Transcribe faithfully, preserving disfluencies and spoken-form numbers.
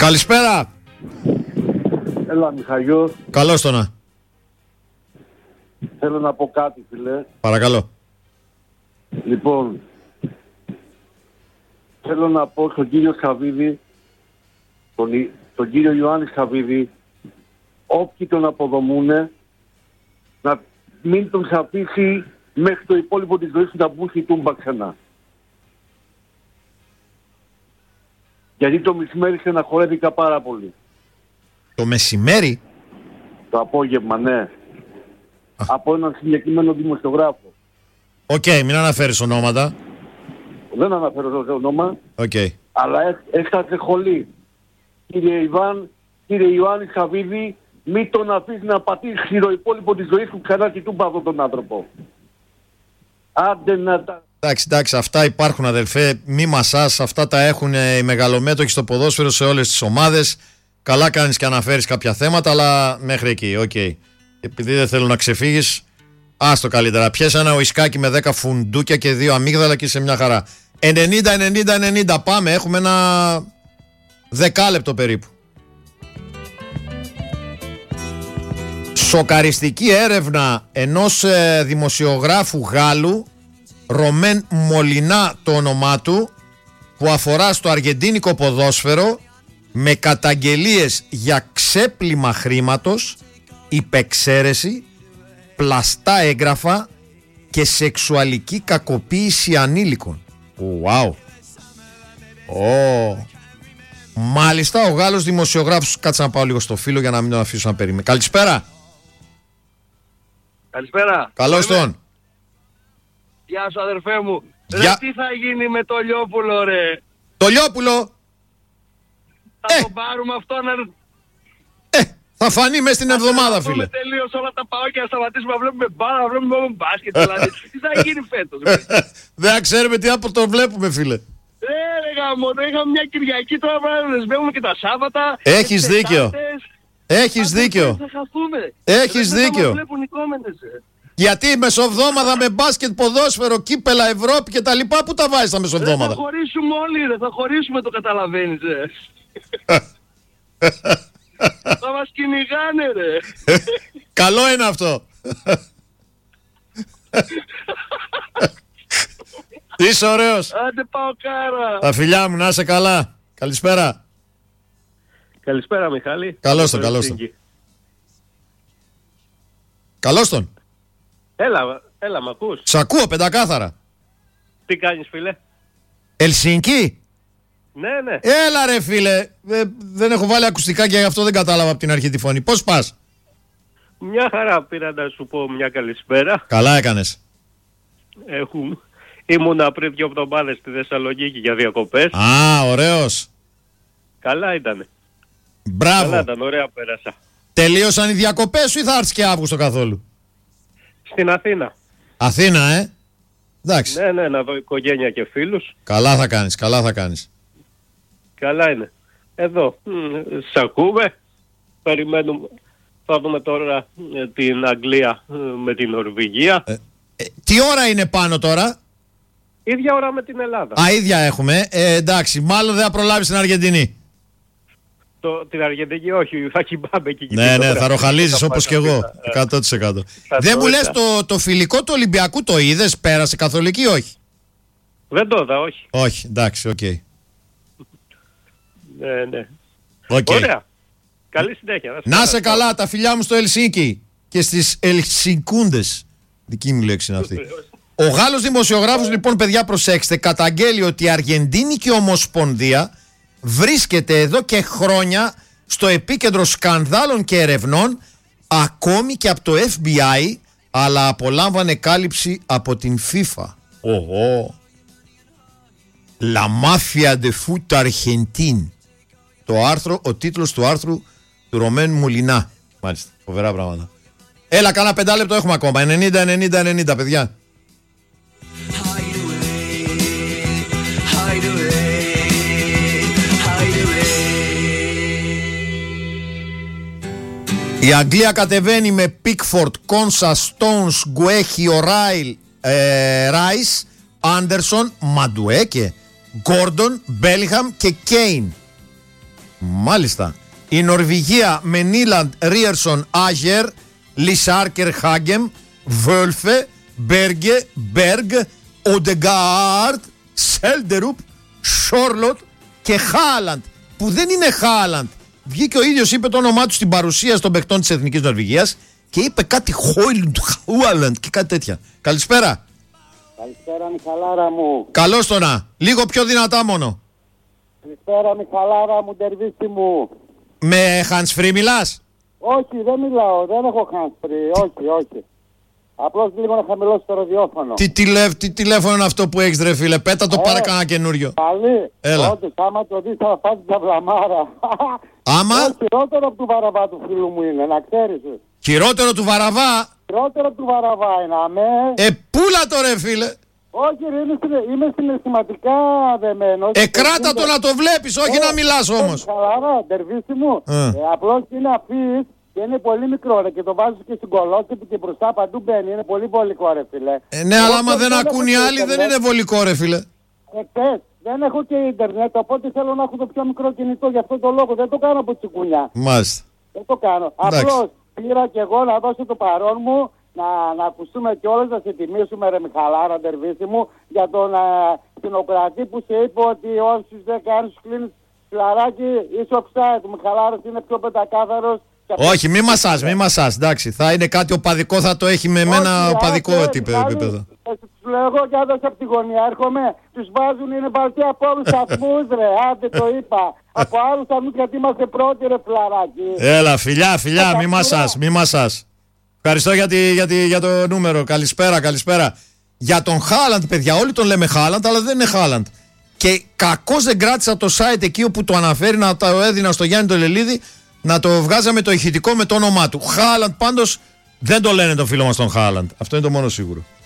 Καλησπέρα. Έλα Μιχαλιό. Καλώς το να. Θέλω να πω κάτι, φίλε. Παρακαλώ. Λοιπόν, θέλω να πω στον κύριο Χαβίδη, τον, τον κύριο Ιωάννη Χαβίδη, όποιοι τον αποδομούνε, να μην τον αφήσει μέχρι το υπόλοιπο της ζωής του να μπούσει τούμπα ξανά. Γιατί το μεσημέρι στεναχωρέθηκα πάρα πολύ. Το μεσημέρι? Το απόγευμα, ναι. Α. Από έναν συγκεκριμένο δημοσιογράφο. Οκ, okay, μην αναφέρεις ονόματα. Δεν αναφέρω το όνομα. Okay. Αλλά έφτασε χολή. Κύριε Ιβάν, κύριε Ιωάννη Χαβίδη, μην τον αφήσει να πατήσει το υπόλοιπο της ζωής του ξανά και του πάθω τον άνθρωπο. Άντε να τα... Εντάξει, εντάξει, αυτά υπάρχουν αδελφέ, μη μασάς, αυτά τα έχουν οι μεγαλομέτωχοι στο ποδόσφαιρο σε όλες τις ομάδες. Καλά κάνεις και αναφέρεις κάποια θέματα, αλλά μέχρι εκεί, οκ. Okay. Επειδή δεν θέλω να ξεφύγεις, άστο καλύτερα. Πιέσε ένα οϊσκάκι με δέκα φουντούκια και δύο αμύγδαλα και είσαι μια χαρά. ενενήντα ενενήντα ενενήντα, πάμε, έχουμε ένα δεκάλεπτο περίπου. Σοκαριστική έρευνα ενός ε, δημοσιογράφου Γάλλου, Ρομέν Μολινά το όνομά του, που αφορά στο αργεντίνικο ποδόσφαιρο, με καταγγελίες για ξέπλυμα χρήματος, υπεξαίρεση, πλαστά έγγραφα και σεξουαλική κακοποίηση ανήλικων. Wow. Oh. Μάλιστα, ο Γάλλος δημοσιογράφος, κάτσε να πάω λίγο στο φίλο για να μην τον αφήσω να περιμένει. Καλησπέρα. Καλησπέρα. Καλώς τον. Γεια σου αδερφέ μου. Γεια... Ρε τι θα γίνει με το Λιόπουλο ρε? Το Λιόπουλο. Θα ε. τον πάρουμε αυτό να... Ε, θα φανεί μες την εβδομάδα φίλε. Θα τελείως όλα τα παόκια να σταματήσουμε να βλέπουμε μπάλα, να βλέπουμε μόνο μπάσκετ. Δηλαδή. Τι θα γίνει φέτος? Δεν ξέρουμε τι από το βλέπουμε φίλε. Ε ρε γάμο, είχαμε μια Κυριακή τώρα να σβαίνουμε και τα Σάββατα. Έχεις δίκιο. Έχεις δίκιο. Θα χαθούμε. Έχεις δίκιο. Γιατί μεσοβδόμαδα με μπάσκετ, ποδόσφαιρο, κύπελα, Ευρώπη και τα λοιπά, πού τα βάζεις τα μεσοβδόμαδα? Θα χωρίσουμε όλοι ρε, θα χωρίσουμε, το καταλαβαίνεις ρε. Θα μας κυνηγάνε ρε. Καλό είναι αυτό. Είσαι ωραίος. Άντε πάω κάρα. Τα φιλιά μου, να είσαι καλά. Καλησπέρα. Καλησπέρα Μιχάλη. Καλώς τον, καλώς τον. Καλώς τον. Έλα, έλα μ' ακούς? Σ' ακούω πεντακάθαρα. Τι κάνεις φίλε? Ελσίνκι. Ναι, ναι. Έλα ρε φίλε. Ε, δεν έχω βάλει ακουστικά και γι' αυτό δεν κατάλαβα από την αρχή τη φωνή. Πώς πας? Μια χαρά, πήρα να σου πω μια καλησπέρα. Καλά έκανες. Έχουμε... Ήμουνα πριν δύο εβδομάδες στη Θεσσαλονίκη για διακοπές. Α, ωραίος. Καλά ήτανε. Μπράβο. Καλά ήταν, ωραία πέρασα. Τελείωσαν οι διακοπές σου ή θα έρθεις και Αύγουστο καθόλου? Στην Αθήνα. Αθήνα, ε. Εντάξει. Ναι, ναι, να δω οικογένεια και φίλους. Καλά θα κάνεις, καλά θα κάνεις. Καλά είναι. Εδώ, σ' ακούμε. Περιμένουμε. Θα δούμε τώρα ε, την Αγγλία ε, με την Νορβηγία. Ε, ε, τι ώρα είναι πάνω τώρα? Ίδια ώρα με την Ελλάδα. Α, ίδια έχουμε. Ε, εντάξει, μάλλον δεν θα προλάβεις την Αργεντινή. Το, την Αργεντινή όχι, θα κοιμάμαι εκεί. Ναι, ναι, θα ροχαλίζεις όπως και εγώ. εκατό τοις εκατό. Δεν μου λες το, το φιλικό του Ολυμπιακού το είδες, πέρασε καθολική ή όχι? Δεν το είδα, όχι. Όχι, εντάξει, οκ. Okay. Ναι, ναι. Okay. Ωραία. Καλή συνέχεια. Να σε καλά, τα φιλιά μου στο Ελσίνκι και στις Ελσινκούντες. Δική μου λέξη είναι αυτή. Ο Γάλλος δημοσιογράφος, λοιπόν, παιδιά, προσέξτε, καταγγέλει ότι η Αργεντίνικη Ομοσπονδία βρίσκεται εδώ και χρόνια στο επίκεντρο σκανδάλων και ερευνών, ακόμη και από το Εφ Μπι Άι, αλλά απολάμβανε κάλυψη από την FIFA. Οχο. La Mafia de Foot Argentine. Το άρθρο, ο τίτλος του άρθρου του Ρομέν Μολινά. Μάλιστα, φοβερά πράγματα. Έλα, κάνα πεντάλεπτο έχουμε ακόμα. ενενήντα ενενήντα ενενήντα, παιδιά. Η Αγγλία κατεβαίνει με Πίκφορντ, Κόνσα, Στόουνς, Γκουέχι, Οράιλ, Ράις, Άντερσον, Μαντουέκε, Γκόρντον, Μπέλιγχαμ και Κέιν. Μάλιστα. Η Νορβηγία με Νίλαντ, Ρίερσον, Άγερ, Λισάρκερ, Χάγκεμ, Βόλφε, Μπέργκε, Μπέργκ, Οντεγκάρτ, Σέλντερουπ, Σόρλοτ και Χάλαντ. Που δεν είναι Χάλαντ. Βγήκε ο ίδιος, είπε το όνομά του στην παρουσίαση των παικτών της Εθνικής Νορβηγίας και είπε κάτι Χόιλουντ, Χουάλαντ και κάτι τέτοια. Καλησπέρα. Καλησπέρα Μιχαλάρα μου. Καλώς το να. Λίγο πιο δυνατά μόνο. Καλησπέρα Μιχαλάρα μου, ντερβίστη μου. Με hands free μιλάς? Όχι, δεν μιλάω, δεν έχω hands free, όχι, όχι. Απλώς λίγο να χαμηλώσει το ραδιόφωνο. Τι, τηλε, τι τηλέφωνο είναι αυτό που έχεις ρε φίλε, πέτα το ε, πάρε κανένα καινούριο. Καλή, έλα. Όντως, άμα το δεις θα φάσεις τα βλαμάρα. Άμα? Όχι, χειρότερο από του Βαραβά του φίλου μου είναι, να ξέρεις. Χειρότερο του Βαραβά? Χειρότερο από του Βαραβά είναι, αμέ. Ε, πούλα το ρε φίλε. Όχι ρε, είμαι, είμαι συναισθηματικά δεμένος. Ε, κράτα το να το βλέπεις, όχι ε, να μιλάς όμως. Χαλάρα, ντερβίστη μου. Ε. Ε, απλώς είναι αφής. Και είναι πολύ μικρό ρε, και το βάζω και στην κολόκεπη και μπροστά παντού μπαίνει. Είναι πολύ βολικό ρε φίλε. Ε, ναι, αλλά άμα δεν ακούν οι άλλοι δεν είναι βολικό ρε φίλε. Ε, πες, δεν έχω και ίντερνετ, οπότε θέλω να έχω το πιο μικρό κινητό. Γι' αυτό το λόγο δεν το κάνω από τσικούνια. Μάλιστα. Δεν το κάνω. Απλώς πήρα και εγώ να δώσω το παρόν μου, να, να ακουστούμε κιόλας, να σε τιμήσουμε ρε Μιχαλάρα, ντερβίση μου, για τον κοινοκρατή που σε είπε ότι όσους δεν κάνεις σου κλείνεις φλαράκι, είσαι offside. Ο Μιχαλάρας είναι πιο πεντακάθαρος. Όχι, μη μασάς, μη μασάς, εντάξει. Θα είναι κάτι οπαδικό, θα το έχει με εμένα οπαδικό επίπεδο. Τους λέω εγώ κι άντως από τη γωνία έρχομαι, τους βάζουν, είναι βαλτοί από όλους τους αθμούς ρε, άντε το είπα. Από άλλους αθμούς γιατί είμαστε πρώτοι ρε φλαράκι. Έλα φιλιά, φιλιά, μη μασάς, μη μασάς. Ευχαριστώ για, τη, για, τη, για το νούμερο, καλησπέρα, καλησπέρα. Για τον Χάλαντ, παιδιά, όλοι τον λέμε Χάλαντ, αλλά δεν είναι Χάλαντ. Και κακώς δεν κράτησα το site εκεί όπου το αναφέρει, να το έδινα στο Γιάννη το Λελίδη, να το βγάζαμε το ηχητικό με το όνομά του. Χάλαντ πάντως δεν το λένε τον φίλο μας τον Χάλαντ. Αυτό είναι το μόνο σίγουρο.